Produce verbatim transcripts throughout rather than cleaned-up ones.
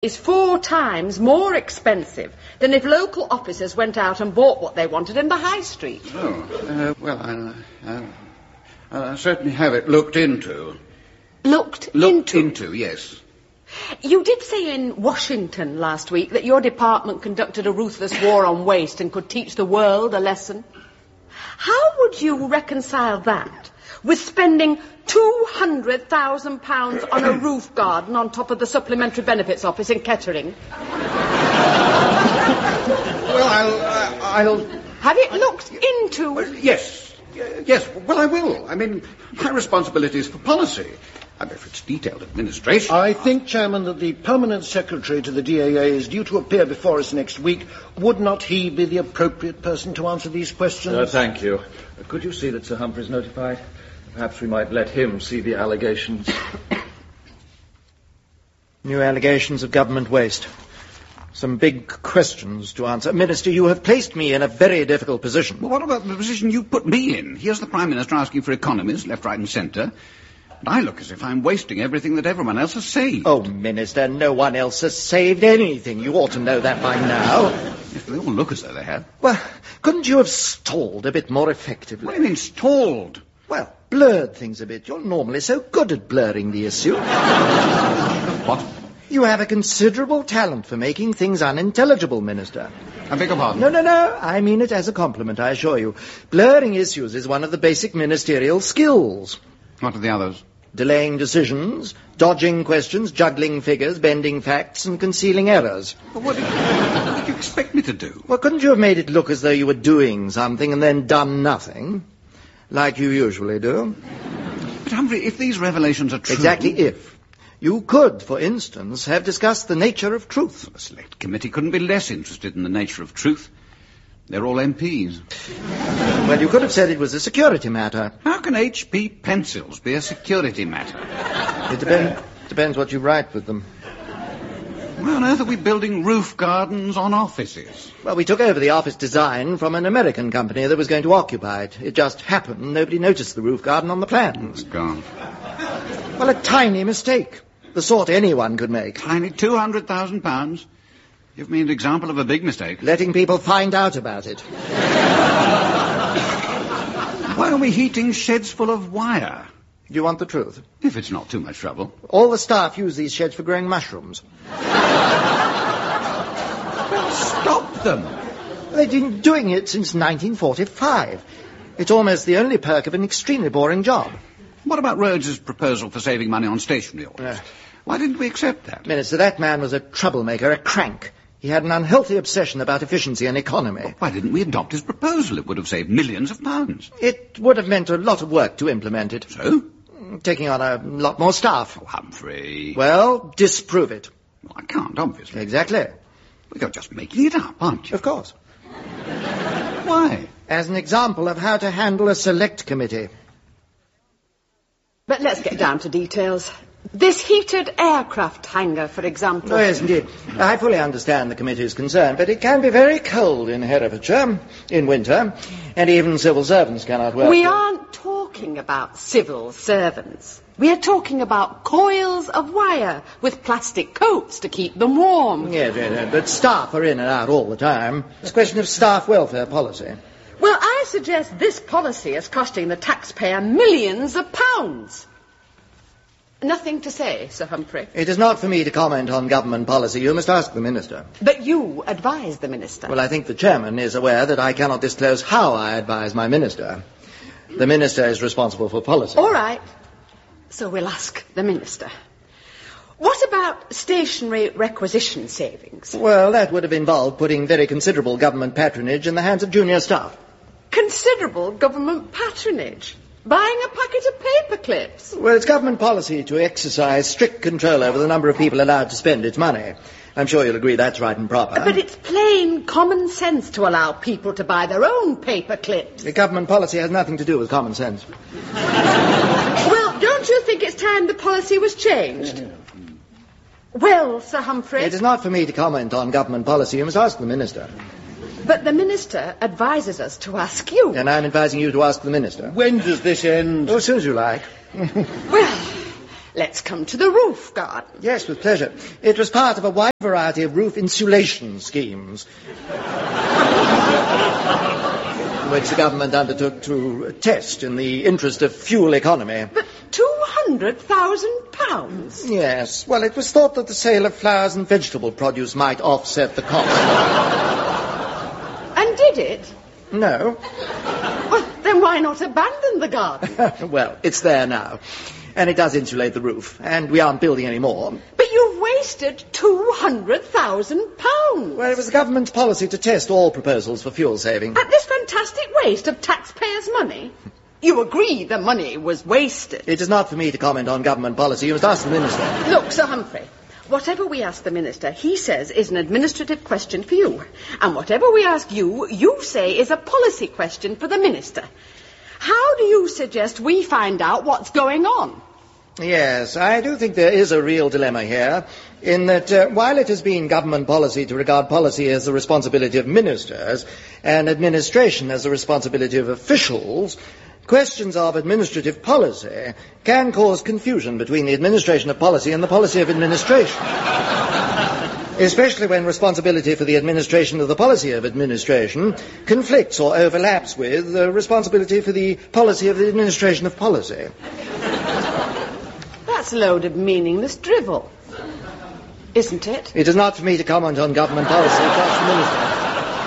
is four times more expensive than if local officers went out and bought what they wanted in the high street. Oh, uh, well, I, uh, I certainly have it looked into. Looked, looked into? into, yes. You did say in Washington last week that your department conducted a ruthless war on waste and could teach the world a lesson. How would you reconcile that with spending two hundred thousand pounds on a roof garden on top of the Supplementary Benefits Office in Kettering? Well, I'll... Uh, I'll... Have it looked into? Well, yes. Yes, well, I will. I mean, my responsibility is for policy. I mean, if it's detailed administration... I think, Chairman, that the Permanent Secretary to the D A A is due to appear before us next week. Would not he be the appropriate person to answer these questions? Uh, thank you. Uh, could you see that Sir Humphrey's notified? Perhaps we might let him see the allegations. New allegations of government waste. Some big questions to answer. Minister, you have placed me in a very difficult position. Well, what about the position you put me in? Here's the Prime Minister asking for economies, left, right and centre. And I look as if I'm wasting everything that everyone else has saved. Oh, Minister, no one else has saved anything. You ought to know that by now. Yes, they all look as though they have. Well, couldn't you have stalled a bit more effectively? What do you mean, stalled? Well, blurred things a bit. You're normally so good at blurring the issue. What? You have a considerable talent for making things unintelligible, Minister. I beg your pardon? No, no, no. I mean it as a compliment, I assure you. Blurring issues is one of the basic ministerial skills. What are the others? Delaying decisions, dodging questions, juggling figures, bending facts, and concealing errors. Well, what, did you, what did you expect me to do? Well, couldn't you have made it look as though you were doing something and then done nothing? Like you usually do. But, Humphrey, if these revelations are true... Exactly if. You could, for instance, have discussed the nature of truth. The Select Committee couldn't be less interested in the nature of truth. They're all M Ps. Well, you could have said it was a security matter. How can H P pencils be a security matter? It depend, depends what you write with them. Why on earth are we building roof gardens on offices? Well, we took over the office design from an American company that was going to occupy it. It just happened. Nobody noticed the roof garden on the plans. It's gone. Well, a tiny mistake. The sort anyone could make. Tiny two hundred thousand pounds? Give me an example of a big mistake. Letting people find out about it. Why are we heating sheds full of wire? Do you want the truth? If it's not too much trouble. All the staff use these sheds for growing mushrooms. Well, stop them. They've been doing it since nineteen forty-five. It's almost the only perk of an extremely boring job. What about Rhodes's proposal for saving money on stationery orders? Uh, Why didn't we accept that? Minister, that man was a troublemaker, a crank. He had an unhealthy obsession about efficiency and economy. Well, why didn't we adopt his proposal? It would have saved millions of pounds. It would have meant a lot of work to implement it. So? Taking on a lot more staff. Oh, Humphrey. Well, disprove it. Well, I can't, obviously. Exactly. Well, you're just making it up, aren't you? Of course. Why? As an example of how to handle a select committee. But let's get down to details. This heated aircraft hangar, for example. Oh, yes, indeed. I fully understand the committee's concern, but it can be very cold in Herefordshire in winter, and even civil servants cannot work. We there. aren't talking about civil servants. We are talking about coils of wire with plastic coats to keep them warm. Yes, yes, yes, but staff are in and out all the time. It's a question of staff welfare policy. Well, I suggest this policy is costing the taxpayer millions of pounds. Nothing to say, Sir Humphrey. It is not for me to comment on government policy. You must ask the Minister. But you advise the Minister. Well, I think the Chairman is aware that I cannot disclose how I advise my Minister. The Minister is responsible for policy. All right. So we'll ask the Minister. What about stationery requisition savings? Well, that would have involved putting very considerable government patronage in the hands of junior staff. Considerable government patronage? Buying a packet of paper clips? Well, it's government policy to exercise strict control over the number of people allowed to spend its money. I'm sure you'll agree that's right and proper. But it's plain common sense to allow people to buy their own paper clips. The government policy has nothing to do with common sense. Well, don't you think it's time the policy was changed? Well, Sir Humphrey... It is not for me to comment on government policy. You must ask the Minister. But the Minister advises us to ask you. And I'm advising you to ask the Minister. When does this end? Oh, as soon as you like. Well, let's come to the roof garden. Yes, with pleasure. It was part of a wide variety of roof insulation schemes, which the government undertook to test in the interest of fuel economy. But two hundred thousand pounds? Yes. Well, it was thought that the sale of flowers and vegetable produce might offset the cost. And did it? No. Well, then why not abandon the garden? Well, it's there now. And it does insulate the roof. And we aren't building any more. But you've wasted two hundred thousand pounds. Well, it was the government's policy to test all proposals for fuel saving. At this fantastic waste of taxpayers' money? You agree the money was wasted. It is not for me to comment on government policy. You must ask the minister. Look, Sir Humphrey, whatever we ask the minister, he says is an administrative question for you. And whatever we ask you, you say is a policy question for the minister. How do you suggest we find out what's going on? Yes, I do think there is a real dilemma here, in that uh, while it has been government policy to regard policy as the responsibility of ministers and administration as the responsibility of officials, questions of administrative policy can cause confusion between the administration of policy and the policy of administration. Especially when responsibility for the administration of the policy of administration conflicts or overlaps with the responsibility for the policy of the administration of policy. That's a load of meaningless drivel, isn't it? It is not for me to comment on government policy, that's the minister.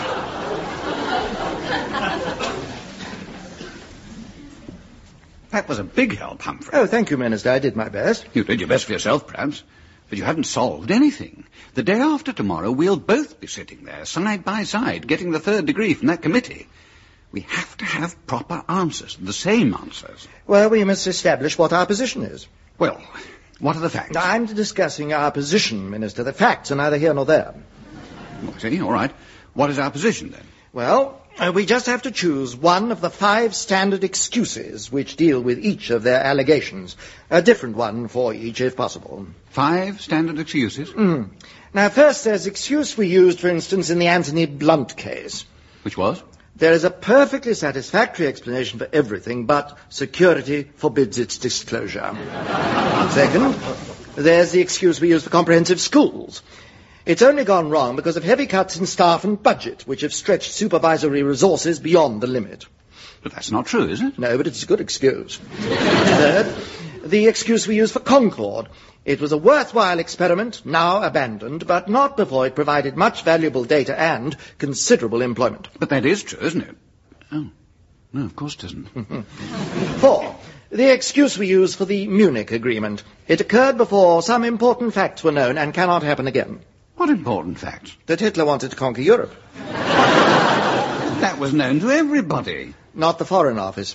That was a big help, Humphrey. Oh, thank you, Minister. I did my best. You did your best for yourself, perhaps. But you haven't solved anything. The day after tomorrow, we'll both be sitting there, side by side, getting the third degree from that committee. We have to have proper answers, the same answers. Well, we must establish what our position is. Well, what are the facts? I'm discussing our position, Minister. The facts are neither here nor there. Oh, I see. All right. What is our position, then? Well, uh, we just have to choose one of the five standard excuses which deal with each of their allegations. A different one for each, if possible. Five standard excuses? Mm. Now, first, there's excuse we used, for instance, in the Anthony Blunt case. Which was? There is a perfectly satisfactory explanation for everything, but security forbids its disclosure. Second, there's the excuse we use for comprehensive schools. It's only gone wrong because of heavy cuts in staff and budget, which have stretched supervisory resources beyond the limit. But that's not true, is it? No, but it's a good excuse. Third, the excuse we use for Concord. It was a worthwhile experiment, now abandoned, but not before it provided much valuable data and considerable employment. But that is true, isn't it? Oh, no, of course it isn't. Four, the excuse we use for the Munich Agreement. It occurred before some important facts were known and cannot happen again. What important facts? That Hitler wanted to conquer Europe. That was known to everybody. Not the Foreign Office.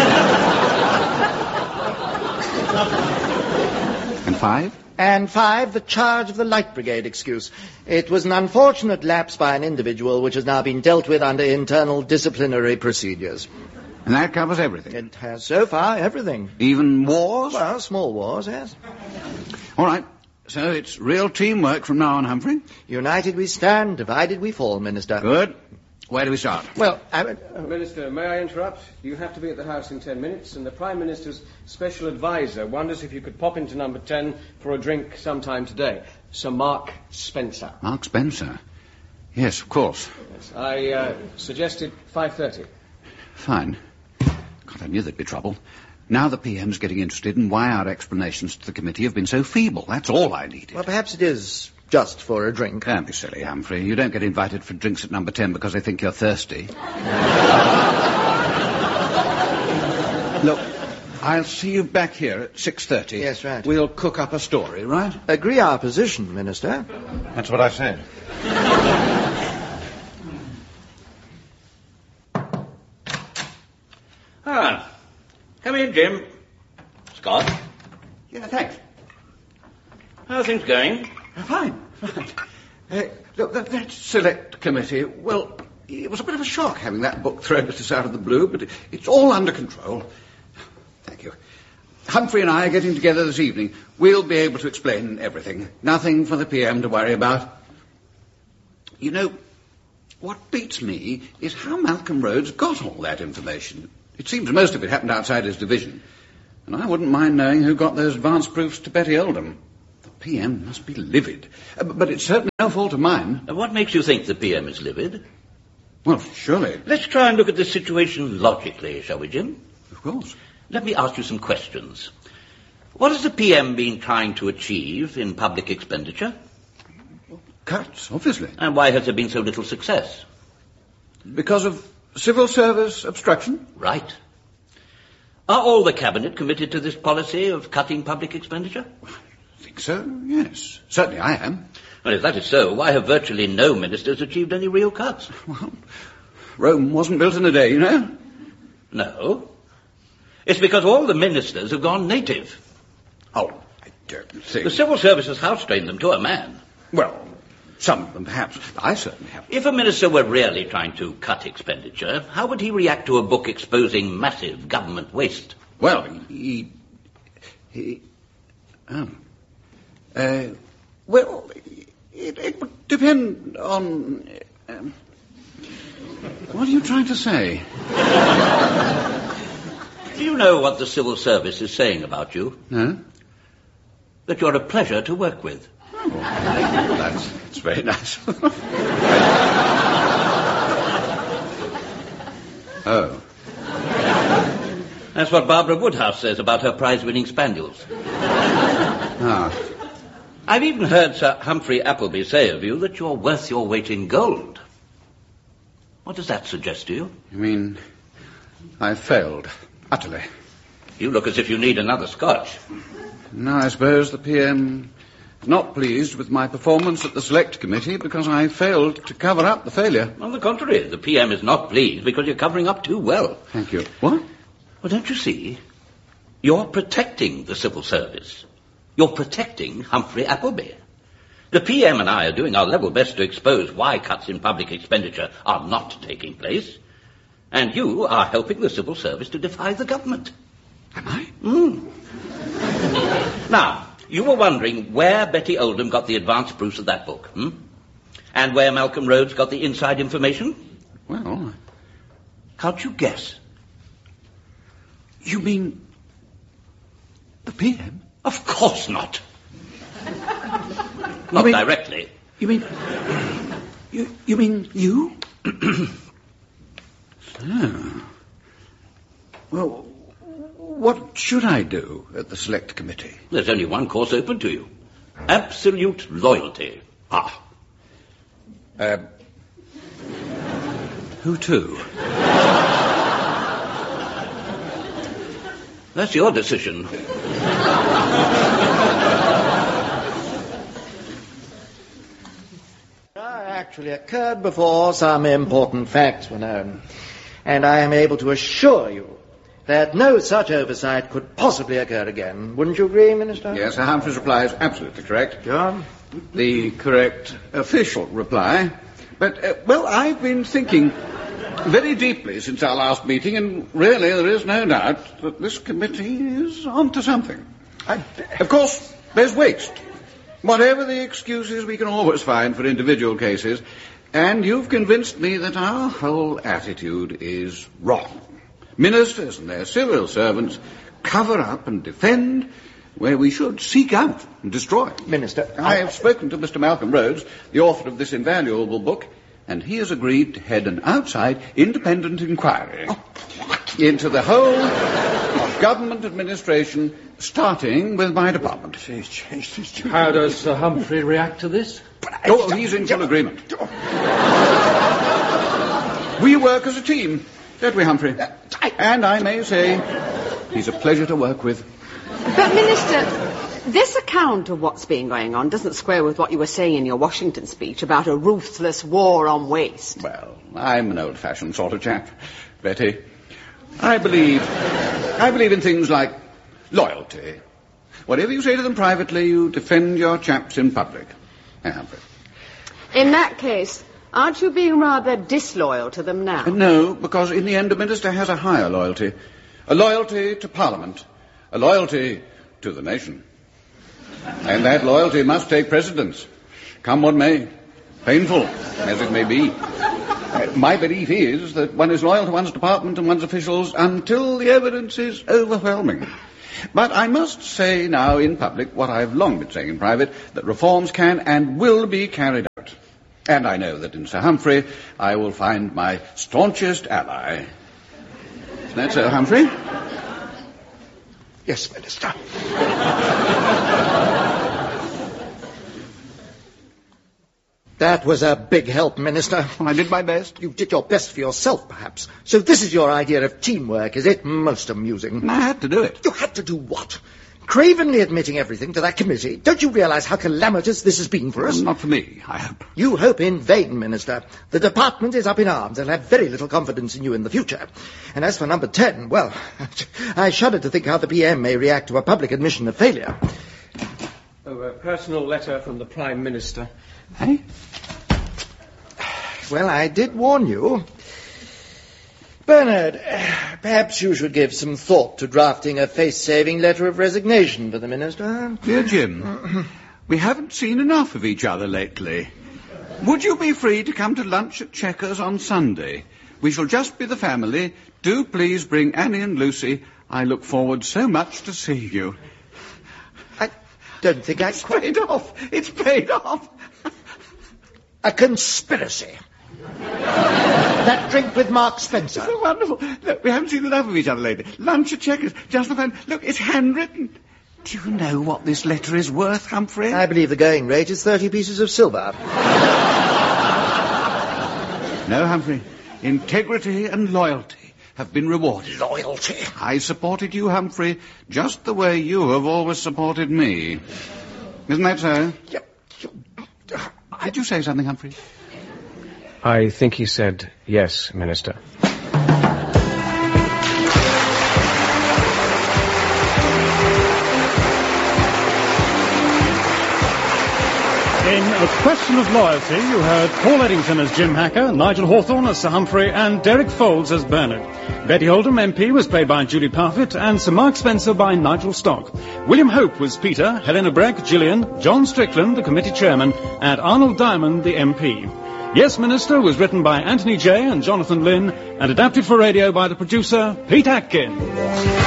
And five? And five, the charge of the Light Brigade excuse. It was an unfortunate lapse by an individual which has now been dealt with under internal disciplinary procedures. And that covers everything? It has so far everything. Even wars? Well, small wars, yes. All right. So it's real teamwork from now on, Humphrey? United we stand, divided we fall, Minister. Good. Where do we start? Well, I... Uh, Minister, may I interrupt? You have to be at the House in ten minutes, and the Prime Minister's special advisor wonders if you could pop into number ten for a drink sometime today. Sir Mark Spencer. Mark Spencer? Yes, of course. Yes, I uh, suggested five thirty. Fine. God, I knew there'd be trouble. Now the P M's getting interested in why our explanations to the committee have been so feeble. That's all I needed. Well, perhaps it is just for a drink. Don't be silly, Humphrey. You don't get invited for drinks at number ten because they think you're thirsty. Look, I'll see you back here at six thirty. Yes, right. We'll cook up a story, right? Agree our position, Minister. That's what I said. Ah. Come in, Jim. Scott? Yeah, thanks. How are things going? Fine, fine. Uh, look, that, that select committee, well, it was a bit of a shock having that book thrown at us out of the blue, but it, it's all under control. Thank you. Humphrey and I are getting together this evening. We'll be able to explain everything. Nothing for the P M to worry about. You know, what beats me is how Malcolm Rhodes got all that information. It seems most of it happened outside his division. And I wouldn't mind knowing who got those advance proofs to Betty Oldham. The P M must be livid. Uh, but it's certainly no fault of mine. And what makes you think the P M is livid? Well, surely. Let's try and look at this situation logically, shall we, Jim? Of course. Let me ask you some questions. What has the P M been trying to achieve in public expenditure? Cuts, obviously. And why has there been so little success? Because of civil service obstruction? Right. Are all the Cabinet committed to this policy of cutting public expenditure? I think so, yes. Certainly I am. Well, if that is so, why have virtually no ministers achieved any real cuts? Well, Rome wasn't built in a day, you know. No. It's because all the ministers have gone native. Oh, I don't think... The civil service has house-trained them to a man. Well, some of them perhaps. I certainly have. If a minister were really trying to cut expenditure, how would he react to a book exposing massive government waste? Well, he... he... Oh. Uh, well, it, it would depend on... Um, what are you trying to say? Do you know what the civil service is saying about you? No? That you're a pleasure to work with. Oh, that's, that's very nice. Oh. That's what Barbara Woodhouse says about her prize-winning spaniels. Ah. I've even heard Sir Humphrey Appleby say of you that you're worth your weight in gold. What does that suggest to you? You mean I failed, utterly? You look as if you need another scotch. No, I suppose the P M is not pleased with my performance at the Select Committee because I failed to cover up the failure. On the contrary, the P M is not pleased because you're covering up too well. Thank you. What? Well, don't you see? You're protecting the civil service. You're protecting Humphrey Appleby. The P M and I are doing our level best to expose why cuts in public expenditure are not taking place. And you are helping the civil service to defy the government. Am I? Mm. Now, you were wondering where Betty Oldham got the advance proofs of that book, hmm? And where Malcolm Rhodes got the inside information? Well... Can't you guess? You mean the P M? Of course not. Not mean, directly. You mean... You, you mean you? Oh. Well, what should I do at the Select Committee? There's only one course open to you. Absolute loyalty. Ah. Uh, who to? That's your decision. Actually occurred before some important facts were known. And I am able to assure you that no such oversight could possibly occur again. Wouldn't you agree, Minister? Yes, Sir Humphrey's reply is absolutely correct. John? The correct official reply. But, uh, well, I've been thinking very deeply since our last meeting, and really there is no doubt that this committee is onto something. I, of course, there's waste. Whatever the excuses, we can always find for individual cases. And you've convinced me that our whole attitude is wrong. Ministers and their civil servants cover up and defend where we should seek out and destroy. Minister, I have spoken to Mister Malcolm Rhodes, the author of this invaluable book, and he has agreed to head an outside independent inquiry into the whole of government administration, starting with my department. How does Sir Humphrey react to this? Oh, he's in full agreement. We work as a team, don't we, Humphrey? And I may say, he's a pleasure to work with. But, Minister, this account of what's been going on doesn't square with what you were saying in your Washington speech about a ruthless war on waste. Well, I'm an old-fashioned sort of chap, Betty. I believe... I believe in things like loyalty. Whatever you say to them privately, you defend your chaps in public. Eh, Humphrey? In that case, aren't you being rather disloyal to them now? No, because in the end a minister has a higher loyalty. A loyalty to Parliament. A loyalty to the nation. And that loyalty must take precedence. Come what may. Painful as it may be. Uh, my belief is that one is loyal to one's department and one's officials until the evidence is overwhelming. But I must say now in public what I've long been saying in private, that reforms can and will be carried out. And I know that in Sir Humphrey I will find my staunchest ally. Isn't that so, Humphrey? Yes, Minister. That was a big help, Minister. Well, I did my best. You did your best for yourself, perhaps. So this is your idea of teamwork, is it? Most amusing. I had to do it. You had to do what? Cravenly admitting everything to that committee. Don't you realise how calamitous this has been for us? Well, not for me, I hope. You hope in vain, Minister. The department is up in arms and have very little confidence in you in the future. And as for number ten, well, I shudder to think how the P M may react to a public admission of failure. Oh, a personal letter from the Prime Minister. Hey? Well, I did warn you. Bernard, perhaps you should give some thought to drafting a face-saving letter of resignation for the Minister. Dear Jim, we haven't seen enough of each other lately. Would you be free to come to lunch at Chequers on Sunday? We shall just be the family. Do please bring Annie and Lucy. I look forward so much to seeing you. I don't think I... It's paid off. It's paid off. A conspiracy. That drink with Mark Spencer. So wonderful. Look, we haven't seen enough of each other lately. Lunch at Chequers. Just the phone. Look, it's handwritten. Do you know what this letter is worth, Humphrey? I believe the going rate is thirty pieces of silver. No, Humphrey. Integrity and loyalty have been rewarded. Loyalty? I supported you, Humphrey, just the way you have always supported me. Isn't that so? Yep. Did you say something, Humphrey? I think he said yes, Minister. In A Question of Loyalty, you heard Paul Eddington as Jim Hacker, Nigel Hawthorne as Sir Humphrey, and Derek Folds as Bernard. Betty Oldham, M P, was played by Julie Parfitt, and Sir Mark Spencer by Nigel Stock. William Hope was Peter, Helena Breck, Gillian, John Strickland, the committee chairman, and Arnold Diamond, the M P. Yes, Minister was written by Anthony Jay and Jonathan Lynn, and adapted for radio by the producer, Pete Atkin.